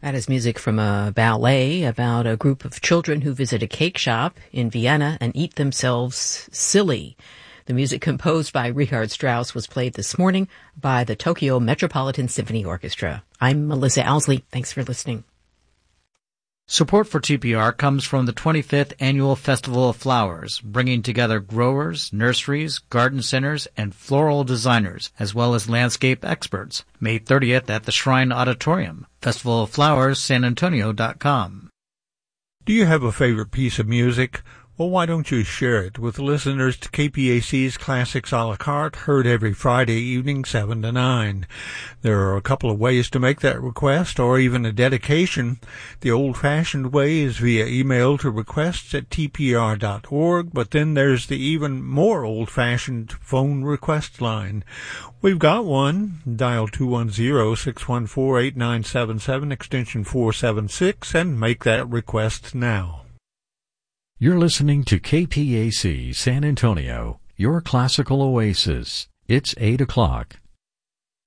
That is music from a ballet about a group of children who visit a cake shop in Vienna and eat themselves silly. The music composed by Richard Strauss was played this morning by the Tokyo Metropolitan Symphony Orchestra. I'm Melissa Owsley. Thanks for listening. Support for TPR comes from the 25th Annual Festival of Flowers, bringing together growers, nurseries, garden centers, and floral designers, as well as landscape experts. May 30th at the Shrine Auditorium. FestivalOfFlowersSanAntonio.com. Do you have a favorite piece of music? Well, why don't you share it with listeners to KPAC's Classics a la carte, heard every Friday evening 7 to 9. There are a couple of ways to make that request, or even a dedication. The old-fashioned way is via email to requests@tpr.org, but then there's the even more old-fashioned phone request line. We've got one. Dial 210-614-8977, extension 476, and make that request now. You're listening to KPAC San Antonio, your classical oasis. It's 8 o'clock.